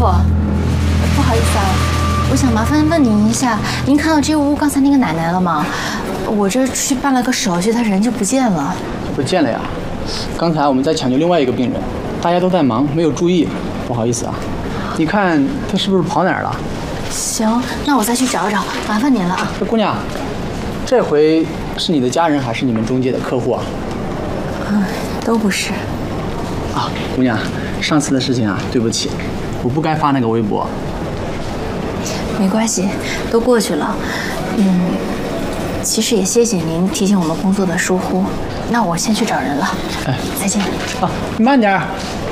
不好意思啊，我想麻烦问您一下，您看到这屋刚才那个奶奶了吗？我这去办了个手续，她人就不见了。 不见了呀？刚才我们在抢救另外一个病人，大家都在忙，没有注意，不好意思啊。你看她是不是跑哪儿了？ 行，那我再去找找，麻烦您了啊。 姑娘，这回是你的家人还是你们中介的客户啊？ 都不是。 啊，姑娘，上次的事情啊，对不起，我不该发那个微博。 没关系，都过去了。其实也谢谢您提醒我们工作的疏忽。那我先去找人了。 哎， 再见。 啊，慢点。